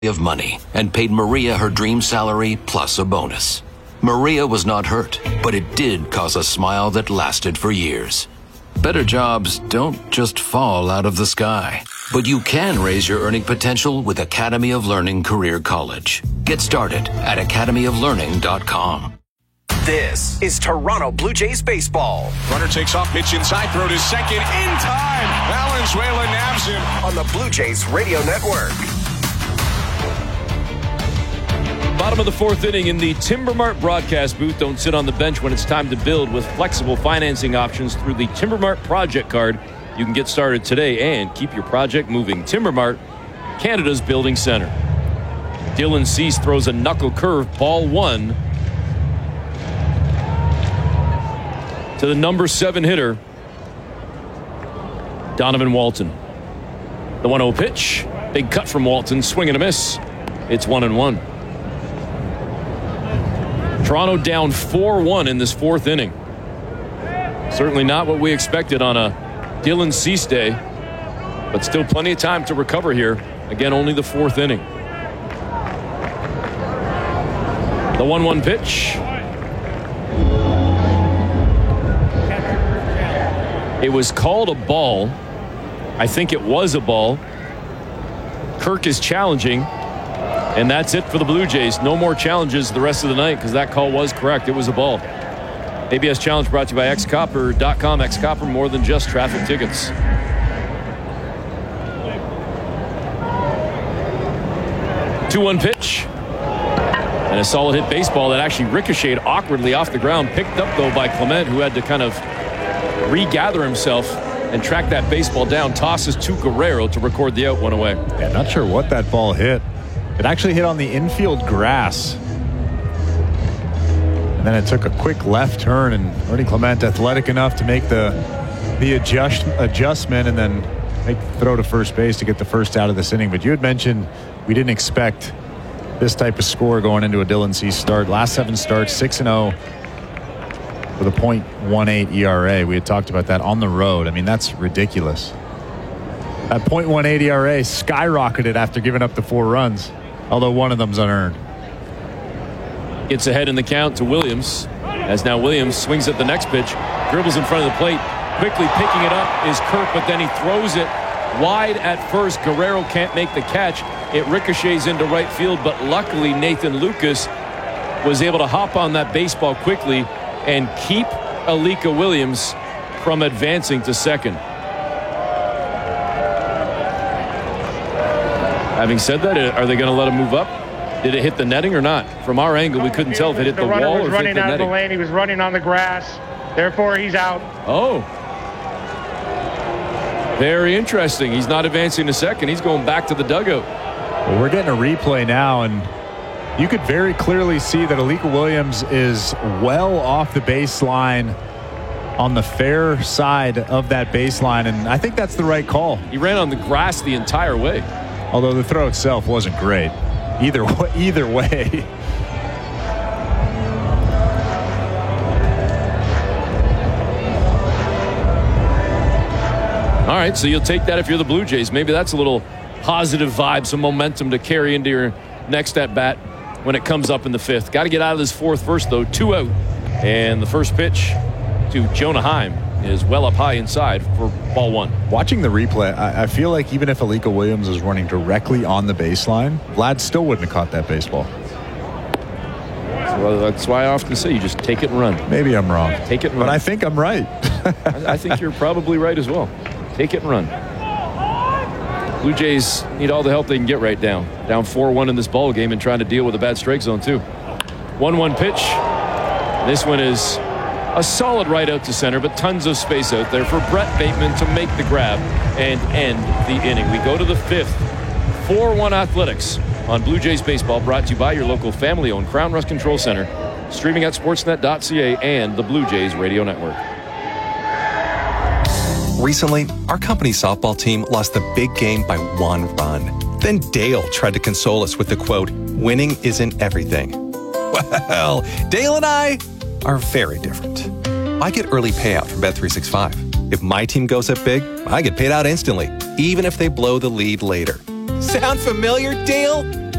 of money and paid Maria her dream salary plus a bonus. Maria was not hurt, but it did cause a smile that lasted for years. Better jobs don't just fall out of the sky, but you can raise your earning potential with Academy of Learning Career College. Get started at academyoflearning.com. This is Toronto Blue Jays baseball. Runner takes off, pitch inside, throw to second in time. Valenzuela nabs him on the Blue Jays Radio Network. Bottom of the fourth inning in the Timbermart broadcast booth. Don't sit on the bench when it's time to build with flexible financing options through the Timbermart Project Card. You can get started today and keep your project moving. Timbermart, Canada's building center. Dylan Cease throws a knuckle curve, ball one, to the number 7 hitter, Donovan Walton. The 1-0 pitch. Big cut from Walton. Swing and a miss. It's 1-1. Toronto down 4-1 in this fourth inning. Certainly not what we expected on a Dylan Cease day, but still plenty of time to recover here. Again, only the fourth inning. The 1-1 pitch. It was called a ball. I think it was a ball. Kirk is challenging. And that's it for the Blue Jays. No more challenges the rest of the night because that call was correct. It was a ball. ABS Challenge brought to you by xcopper.com. Xcopper, more than just traffic tickets. Two-one pitch. And a solid hit baseball that actually ricocheted awkwardly off the ground. Picked up, though, by Clement, who had to kind of regather himself and track that baseball down. Tosses to Guerrero to record the out, one away. Yeah, not sure what that ball hit. It actually hit on the infield grass. And then it took a quick left turn, and Ernie Clement athletic enough to make the adjustment and then make the throw to first base to get the first out of this inning. But you had mentioned we didn't expect this type of score going into a Dylan Cease start. Last 7 starts, 6-0 with a .18 ERA. We had talked about that on the road. I mean, that's ridiculous. That .18 ERA skyrocketed after giving up the 4 runs, although one of them's unearned. Gets ahead in the count to Williams, as now Williams swings at the next pitch, dribbles in front of the plate, quickly picking it up is Kirk, but then he throws it wide at first. Guerrero can't make the catch. It ricochets into right field, but luckily Nathan Lucas was able to hop on that baseball quickly and keep Alika Williams from advancing to second. Having said that, are they going to let him move up? Did it hit the netting or not? From our angle, we couldn't tell if it hit the wall or if it hit the netting. The runner was running out of the lane. He was running on the grass. Therefore, he's out. Oh. Very interesting. He's not advancing to second. He's going back to the dugout. Well, we're getting a replay now, and you could very clearly see that Alika Williams is well off the baseline on the fair side of that baseline, and I think that's the right call. He ran on the grass the entire way. Although the throw itself wasn't great. Either way. All right, so you'll take that if you're the Blue Jays. Maybe that's a little positive vibe, some momentum to carry into your next at-bat when it comes up in the 5th. Got to get out of this 4th first, though. 2 out. And the first pitch to Jonah Heim is well up high inside for ball 1. Watching the replay, I feel like even if Alika Williams was running directly on the baseline, Vlad still wouldn't have caught that baseball. Well, that's why I often say you just take it and run. Maybe I'm wrong. Take it and run. But I think I'm right. I think you're probably right as well. Take it and run. Blue Jays need all the help they can get right now. Down 4-1 in this ball game and trying to deal with a bad strike zone too. 1-1 pitch. This one is a solid right out to center, but tons of space out there for Brett Bateman to make the grab and end the inning. We go to the 5th. 4-1 Athletics on Blue Jays Baseball, brought to you by your local family-owned Crown Rust Control Center, streaming at sportsnet.ca and the Blue Jays Radio Network. Recently, our company's softball team lost the big game by 1 run. Then Dale tried to console us with the quote, "Winning isn't everything." Well, Dale and I are very different. I get early payout from Bet365. If my team goes up big, I get paid out instantly, even if they blow the lead later. Sound familiar, Dale?